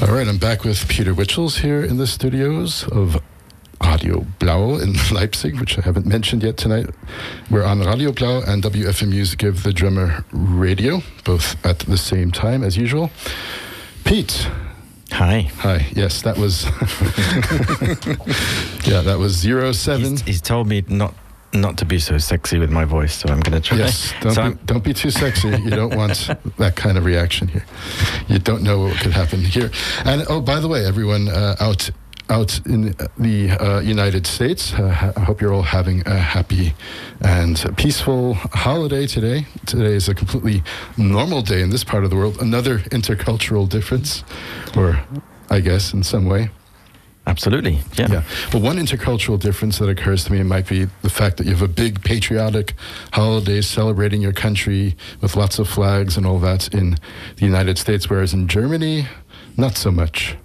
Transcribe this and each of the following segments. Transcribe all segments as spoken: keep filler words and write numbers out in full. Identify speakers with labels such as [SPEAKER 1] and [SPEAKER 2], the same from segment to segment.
[SPEAKER 1] All right, I'm back with Peter Wichels here in the studios of Radio Blau in Leipzig, which I haven't mentioned yet tonight. We're on Radio Blau and W F M Music Give the Drummer Radio, both at the same time as usual. Pete.
[SPEAKER 2] Hi.
[SPEAKER 1] Hi. Yes, that was yeah, that was zero seven.
[SPEAKER 2] He's, he's told me not not to be so sexy with my voice, so I'm going to try.
[SPEAKER 1] Yes, don't,
[SPEAKER 2] so
[SPEAKER 1] be, don't be too sexy. You don't want that kind of reaction here. You don't know what could happen here. And oh, by the way, everyone uh, out out in the uh, United States, uh, I hope you're all having a happy and peaceful holiday today. Today is a completely normal day in this part of the world. Another intercultural difference, or I guess in some way.
[SPEAKER 2] Absolutely, yeah.
[SPEAKER 1] Yeah. But one intercultural difference that occurs to me might be the fact that you have a big patriotic holiday celebrating your country with lots of flags and all that in the United States, whereas in Germany, not so much.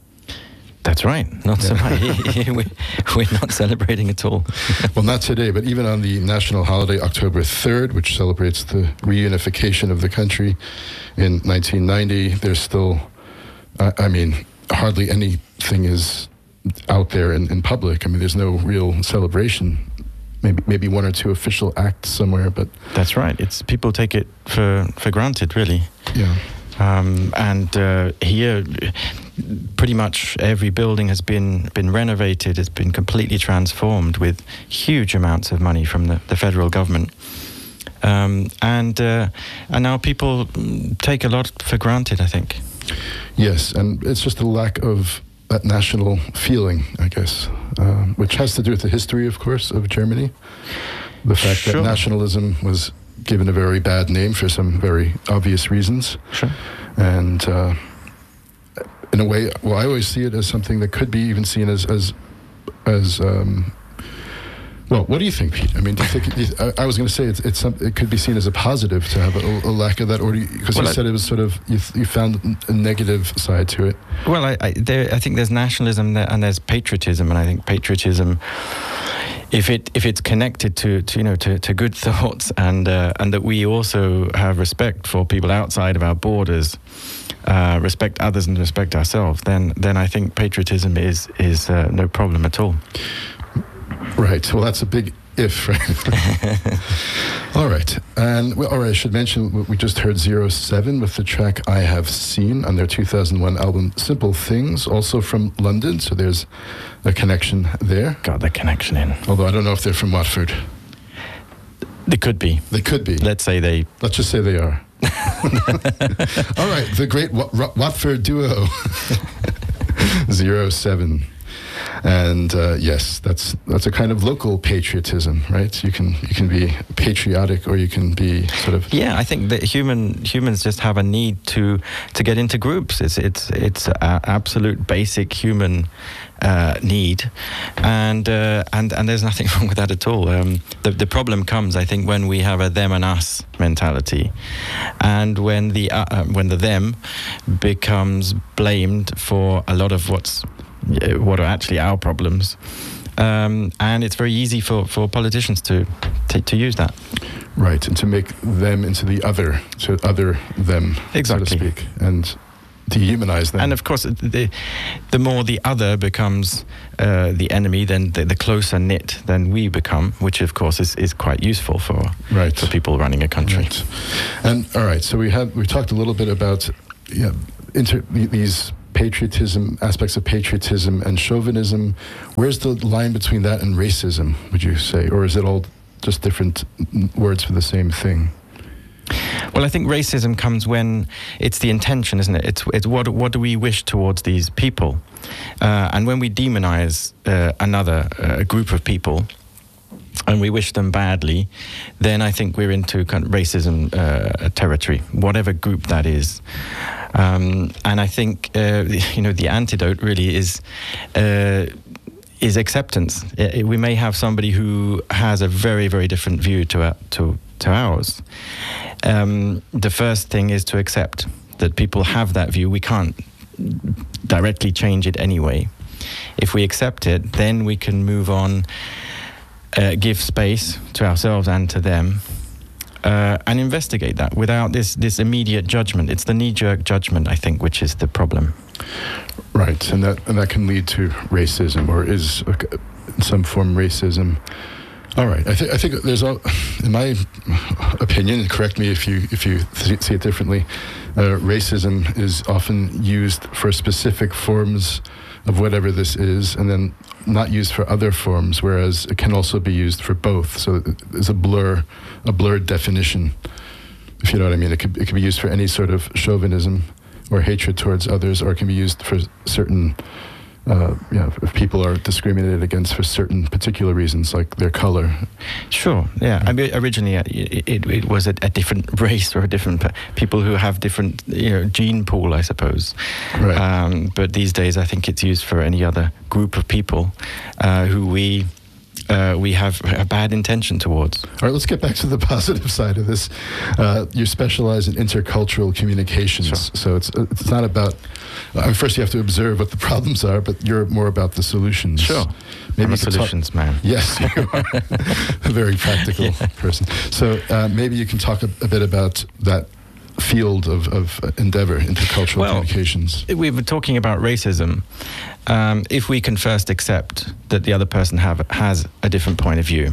[SPEAKER 2] That's right, not yeah. so much. we, we're not celebrating at all.
[SPEAKER 1] Well, not today, but even on the national holiday, October third, which celebrates the reunification of the country in nineteen ninety, there's still, I, I mean, hardly anything is out there in, in public. I mean, there's no real celebration. Maybe maybe one or two official acts somewhere, but
[SPEAKER 2] that's right. It's people take it for for granted, really.
[SPEAKER 1] Yeah.
[SPEAKER 2] Um, and uh, here, pretty much every building has been been renovated. It's been completely transformed with huge amounts of money from the, the federal government. Um, and uh, and now people take a lot for granted, I think.
[SPEAKER 1] Yes, and it's just a lack of that national feeling, I guess, um, which has to do with the history, of course, of Germany. The fact
[SPEAKER 2] sure.
[SPEAKER 1] that nationalism was given a very bad name for some very obvious reasons.
[SPEAKER 2] Sure.
[SPEAKER 1] And uh, in a way, well, I always see it as something that could be even seen as, as, as um, well, what do you think, Pete? I mean, do you think it, I, I was going to say it's, it's some, it could be seen as a positive to have a, a lack of that, or because you, well, you said it was sort of you, you found a negative side to it.
[SPEAKER 2] Well, I I, there, I think there's nationalism there and there's patriotism, and I think patriotism, if it if it's connected to, to you know to, to good thoughts and uh, and that we also have respect for people outside of our borders, uh, respect others and respect ourselves, then then I think patriotism is is uh, no problem at all.
[SPEAKER 1] Right. Well, that's a big if, right? All right. And, well, all right, I should mention, we just heard zero seven with the track I Have Seen on their two thousand one album, Simple Things, also from London. So there's a connection there.
[SPEAKER 2] Got the connection in.
[SPEAKER 1] Although I don't know if they're from Watford.
[SPEAKER 2] They could be.
[SPEAKER 1] They could be.
[SPEAKER 2] Let's say they...
[SPEAKER 1] Let's just say they are. All right. The great Wa- Watford duo. zero seven. And uh, yes, that's that's a kind of local patriotism, right? You can you can be patriotic, or you can be sort of
[SPEAKER 2] yeah. I think that human humans just have a need to to get into groups. It's it's it's an absolute basic human uh, need, and uh, and and there's nothing wrong with that at all. Um, the the problem comes, I think, when we have a them and us mentality, and when the uh, when the them becomes blamed for a lot of what's what are actually our problems, um, and it's very easy for, for politicians to, to to use that.
[SPEAKER 1] Right, and to make them into the other, to other them,
[SPEAKER 2] exactly.
[SPEAKER 1] so to speak, and dehumanize them.
[SPEAKER 2] And of course, the the more the other becomes uh, the enemy, then the, the closer knit then we become, which of course is, is quite useful for
[SPEAKER 1] right.
[SPEAKER 2] for people running a country.
[SPEAKER 1] Right. And all right, so we have we talked a little bit about yeah, inter, these. patriotism, aspects of patriotism and chauvinism. Where's the line between that and racism, would you say? Or is it all just different words for the same thing?
[SPEAKER 2] Well, I think racism comes when it's the intention, isn't it? It's it's what what do we wish towards these people? Uh, and when we demonize uh, another uh, group of people, and we wish them badly, then I think we're into kind of racism uh, territory, whatever group that is. Um, and I think, uh, you know, the antidote really is uh, is acceptance. It, it, we may have somebody who has a very, very different view to uh, to to ours. Um, the first thing is to accept that people have that view. We can't directly change it anyway. If we accept it, then we can move on. Uh, give space to ourselves and to them, uh, and investigate that without this, this immediate judgment. It's the knee-jerk judgment, I think, which is the problem.
[SPEAKER 1] Right, and that and that can lead to racism, or is uh, in some form racism. All right, I think I think there's all, in my opinion, correct me if you if you th- see it differently. Uh, racism is often used for specific forms of whatever this is, and then not used for other forms, whereas it can also be used for both. So there's a blur, a blurred definition, if you know what I mean. It could, it can be used for any sort of chauvinism or hatred towards others, or it can be used for certain, uh, you know, if people are discriminated against for certain particular reasons, like their color.
[SPEAKER 2] Sure, yeah. I mean, originally uh, it, it, it was a, a different race or a different pe- people who have different, you know, gene pool, I suppose.
[SPEAKER 1] Right.
[SPEAKER 2] Um, but these days, I think it's used for any other group of people uh, who we uh, we have a bad intention towards.
[SPEAKER 1] All right, let's get back to the positive side of this. Uh, you specialize in intercultural communications,
[SPEAKER 2] Sure.
[SPEAKER 1] so it's it's not about. I mean, first, you have to observe what the problems are, but you're more about the solutions.
[SPEAKER 2] Sure.
[SPEAKER 1] Maybe
[SPEAKER 2] I'm
[SPEAKER 1] you
[SPEAKER 2] a
[SPEAKER 1] could
[SPEAKER 2] solutions
[SPEAKER 1] talk,
[SPEAKER 2] man.
[SPEAKER 1] Yes, you are a very practical
[SPEAKER 2] Yeah.
[SPEAKER 1] person. So uh, maybe you can talk a, a bit about that field of, of endeavor, intercultural
[SPEAKER 2] Well,
[SPEAKER 1] communications.
[SPEAKER 2] We were talking about racism. Um, if we can first accept that the other person have, has a different point of view,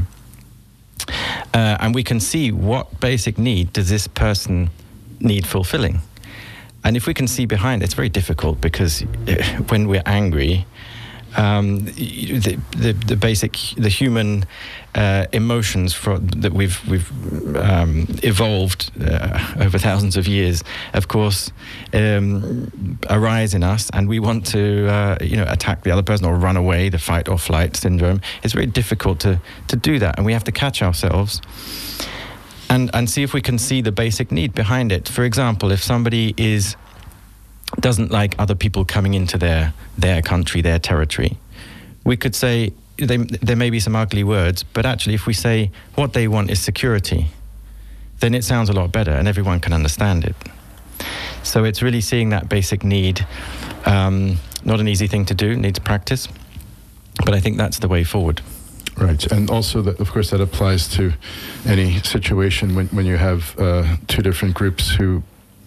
[SPEAKER 2] uh, and we can see what basic need does this person need fulfilling. And if we can see behind it, it's very difficult because when we're angry, um, the, the, the basic, the human uh, emotions for, that we've we've um, evolved uh, over thousands of years, of course, um, arise in us, and we want to, uh, you know, attack the other person or run away. The fight or flight syndrome. It's very difficult to to do that, and we have to catch ourselves. And, and see if we can see the basic need behind it. For example, if somebody is doesn't like other people coming into their their country, their territory, we could say they, there may be some ugly words, but actually if we say what they want is security, then it sounds a lot better and everyone can understand it. So it's really seeing that basic need. Um, not an easy thing to do, needs practice, but I think that's the way forward.
[SPEAKER 1] Right, and also, that, of course, that applies to any situation when, when you have uh, two different groups who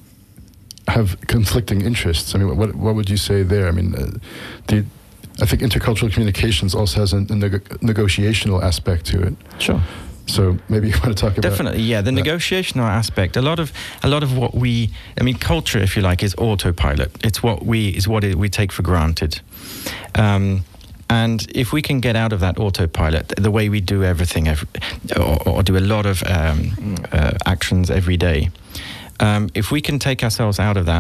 [SPEAKER 1] have conflicting interests. I mean, what what would you say there? I mean, uh, the, I think intercultural communications also has a, a neg- negotiational aspect to it.
[SPEAKER 2] Sure.
[SPEAKER 1] So maybe you want to talk about
[SPEAKER 2] Definitely, yeah. The
[SPEAKER 1] that.
[SPEAKER 2] negotiational aspect. A lot of a lot of what we, I mean, culture, if you like, is autopilot. It's what we is what it, we take for granted. Um, And if we can get out of that autopilot, the way we do everything, every, or, or do a lot of um, uh, actions every day, um, if we can take ourselves out of that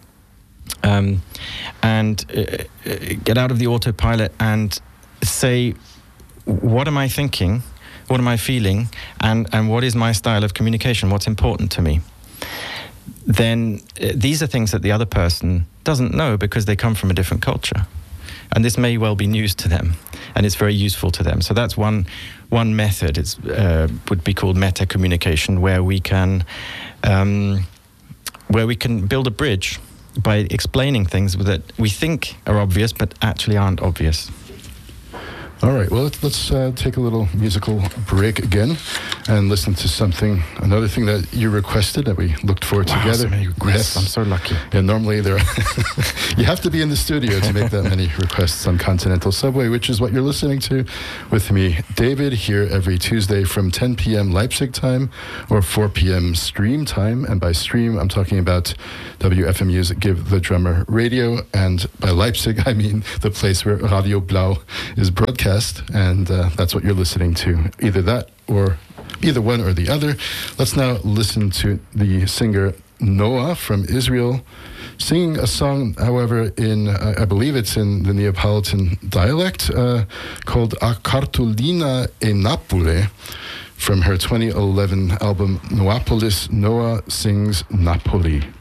[SPEAKER 2] um, and uh, get out of the autopilot and say, what am I thinking? What am I feeling? And, and what is my style of communication? What's important to me? Then uh, these are things that the other person doesn't know because they come from a different culture. And this may well be news to them, and it's very useful to them. So that's one one method. It uh, would be called meta communication, where we can um, where we can build a bridge by explaining things that we think are obvious, but actually aren't obvious.
[SPEAKER 1] All right, well, let's, let's uh, take a little musical break again and listen to something, another thing that you requested that we looked for
[SPEAKER 2] Wow,
[SPEAKER 1] together.
[SPEAKER 2] so many requests.
[SPEAKER 1] Yes.
[SPEAKER 2] I'm so lucky.
[SPEAKER 1] Yeah, normally there you have to be in the studio to make that many requests on Continental Subway, which is what you're listening to with me, David, here every Tuesday from ten p.m. Leipzig time or four p.m. stream time. And by stream, I'm talking about W F M U's Give the Drummer Radio. And by Leipzig, I mean the place where Radio Blau is broadcast. And uh, that's what you're listening to. Either that or either one or the other. Let's now listen to the singer Noah from Israel singing a song, however, in, uh, I believe it's in the Neapolitan dialect, uh, called A Cartolina e Napoli, from her twenty eleven album Noapolis. Noah Sings Napoli.